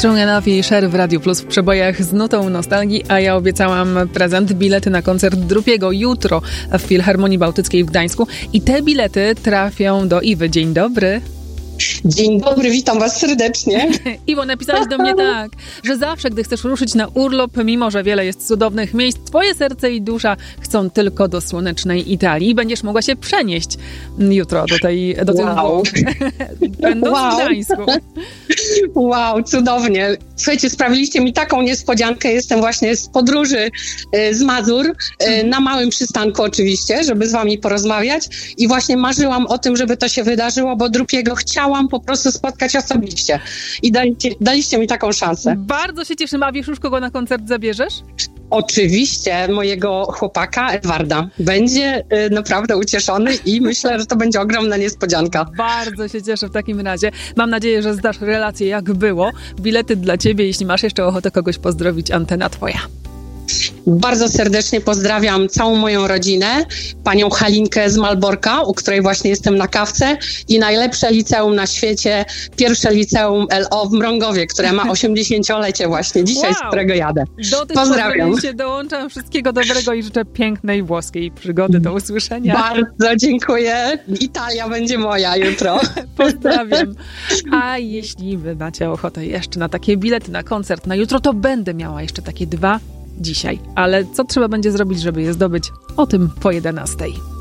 Strong i Cher w Radiu Plus w przebojach z nutą nostalgii, a ja obiecałam prezent, bilety na koncert Drupiego jutro w Filharmonii Bałtyckiej w Gdańsku i te bilety trafią do Iwy. Dzień dobry. Dzień dobry, witam was serdecznie. Iwo, napisałeś do mnie tak, że zawsze, gdy chcesz ruszyć na urlop, mimo że wiele jest cudownych miejsc, twoje serce i dusza chcą tylko do słonecznej Italii i będziesz mogła się przenieść jutro do tych Włoch, będąc w Gdańsku. Wow, cudownie. Słuchajcie, sprawiliście mi taką niespodziankę. Jestem właśnie z podróży z Mazur, na małym przystanku oczywiście, żeby z wami porozmawiać i właśnie marzyłam o tym, żeby to się wydarzyło, bo Drupiego chciałam po prostu spotkać osobiście i daliście mi taką szansę. Bardzo się cieszymy. A wiesz już, kogo na koncert zabierzesz? Oczywiście mojego chłopaka Edwarda. Będzie naprawdę ucieszony i myślę, że to będzie ogromna niespodzianka. Bardzo się cieszę w takim razie. Mam nadzieję, że zdasz relację, jak było. Bilety dla ciebie, jeśli masz jeszcze ochotę kogoś pozdrowić, antena twoja. Bardzo serdecznie pozdrawiam całą moją rodzinę, panią Halinkę z Malborka, u której właśnie jestem na kawce i najlepsze liceum na świecie, pierwsze liceum LO w Mrągowie, które ma 80-lecie właśnie dzisiaj, z którego jadę. Do tych pozdrawiam. Się dołączam. Wszystkiego dobrego i życzę pięknej włoskiej przygody. Do usłyszenia. Bardzo dziękuję. Italia będzie moja jutro. Pozdrawiam. A jeśli wy macie ochotę jeszcze na takie bilety na koncert na jutro, to będę miała jeszcze takie 2 dzisiaj. Ale co trzeba będzie zrobić, żeby je zdobyć? O tym po 11:00.